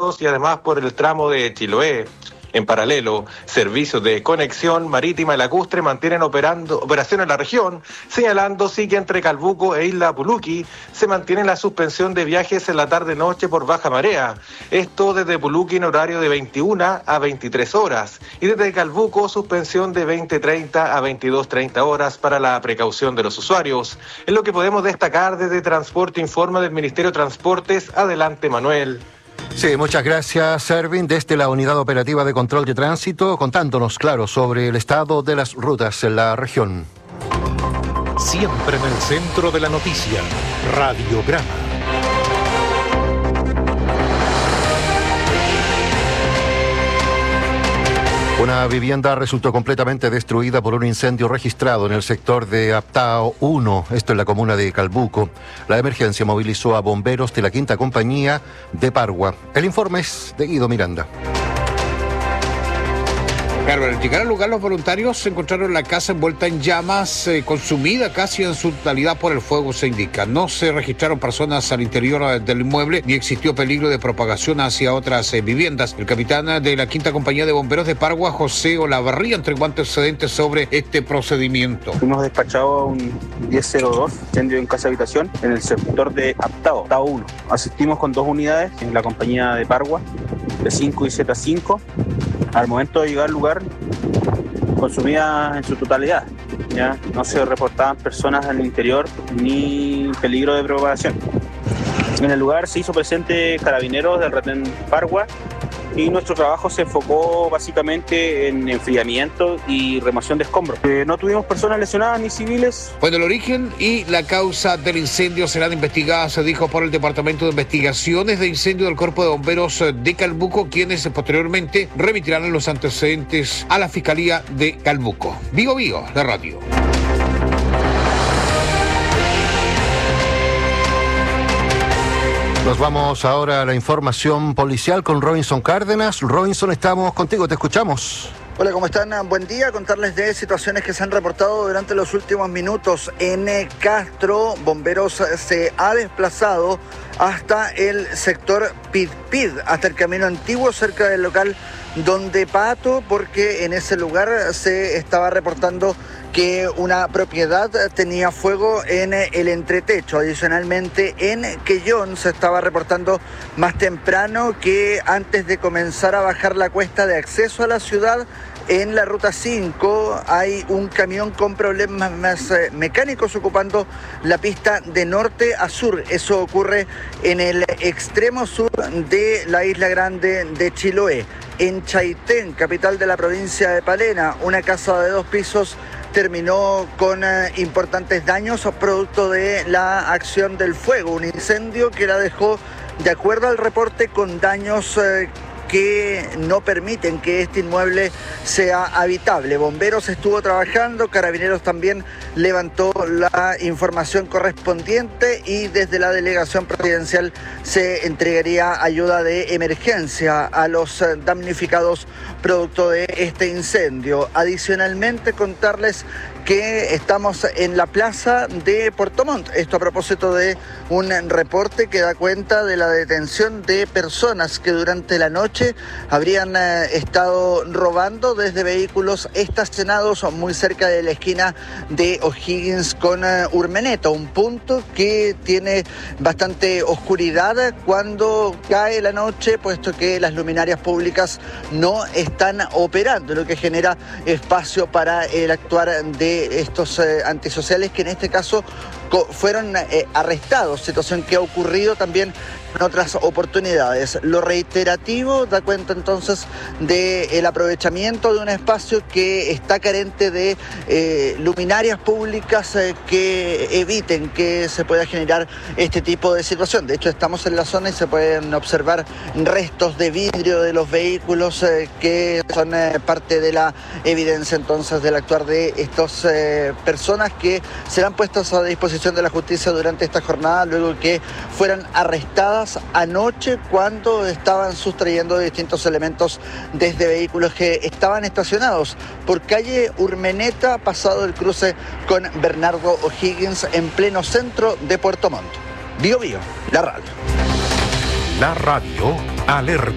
y además por el tramo de Chiloé. En paralelo, servicios de conexión marítima y lacustre mantienen operación en la región, señalando sí que entre Calbuco e Isla Puluqui se mantiene la suspensión de viajes en la tarde-noche por baja marea. Esto desde Puluqui en horario de 21 a 23 horas y desde Calbuco suspensión de 20:30 a 22:30 horas para la precaución de los usuarios. Es lo que podemos destacar desde Transporte Informa del Ministerio de Transportes. Adelante, Manuel. Sí, muchas gracias, Erwin, desde la Unidad Operativa de Control de Tránsito, contándonos, claro, sobre el estado de las rutas en la región. Siempre en el centro de la noticia, Radiograma. Una vivienda resultó completamente destruida por un incendio registrado en el sector de Aptao 1, esto en la comuna de Calbuco. La emergencia movilizó a bomberos de la Quinta Compañía de Pargua. El informe es de Guido Miranda. Claro, al llegar al lugar los voluntarios se encontraron la casa envuelta en llamas, consumida casi en su totalidad por el fuego, se indica. No se registraron personas al interior del inmueble ni existió peligro de propagación hacia otras viviendas. El capitán de la Quinta Compañía de Bomberos de Pargua, José Olavarría, entregó antecedentes sobre este procedimiento. Fuimos despachados a un 1002, incendio en casa habitación, en el sector de Aptao 1. Asistimos con 2 unidades en la compañía de Pargua, B5 y Z5. Al momento de llegar al lugar, consumida en su totalidad. ¿Ya? No se reportaban personas en el interior ni peligro de propagación. En el lugar se hizo presente carabineros del retén Pargua y nuestro trabajo se enfocó básicamente en enfriamiento y remoción de escombros. No tuvimos personas lesionadas ni civiles. Bueno, el origen y la causa del incendio serán investigadas, se dijo, por el Departamento de Investigaciones de Incendio del Cuerpo de Bomberos de Calbuco, quienes posteriormente remitirán los antecedentes a la Fiscalía de Calbuco. Vigo, la radio. Nos vamos ahora a la información policial con Robinson Cárdenas. Robinson, estamos contigo, te escuchamos. Hola, ¿cómo están? Buen día. Contarles de situaciones que se han reportado durante los últimos minutos. En Castro, bomberos se ha desplazado hasta el sector Pid, hasta el camino antiguo, cerca del local Donde Pato, porque en ese lugar se estaba reportando que una propiedad tenía fuego en el entretecho. Adicionalmente, en Quellón se estaba reportando más temprano que antes de comenzar a bajar la cuesta de acceso a la ciudad, en la ruta 5 hay un camión con problemas mecánicos ocupando la pista de norte a sur. Eso ocurre en el extremo sur de la Isla Grande de Chiloé. En Chaitén, capital de la provincia de Palena, una casa de 2 pisos terminó con importantes daños producto de la acción del fuego. Un incendio que la dejó, de acuerdo al reporte, con daños que no permiten que este inmueble sea habitable. Bomberos estuvo trabajando, Carabineros también levantó la información correspondiente y desde la delegación presidencial se entregaría ayuda de emergencia a los damnificados producto de este incendio. Adicionalmente, contarles que estamos en la plaza de Puerto Montt. Esto a propósito de un reporte que da cuenta de la detención de personas que durante la noche habrían estado robando desde vehículos estacionados muy cerca de la esquina de O'Higgins con Urmeneta, un punto que tiene bastante oscuridad cuando cae la noche, puesto que las luminarias públicas no están operando, lo que genera espacio para el actuar de estos antisociales que en este caso fueron arrestados, situación que ha ocurrido también en otras oportunidades. Lo reiterativo da cuenta entonces del aprovechamiento de un espacio que está carente de luminarias públicas que eviten que se pueda generar este tipo de situación. De hecho, estamos en la zona y se pueden observar restos de vidrio de los vehículos que son parte de la evidencia entonces del actuar de estas personas que serán puestas a disposición de la justicia durante esta jornada luego que fueran arrestadas anoche cuando estaban sustrayendo distintos elementos desde vehículos que estaban estacionados por calle Urmeneta, pasado el cruce con Bernardo O'Higgins en pleno centro de Puerto Montt. Vigo, la radio. La radio alerta.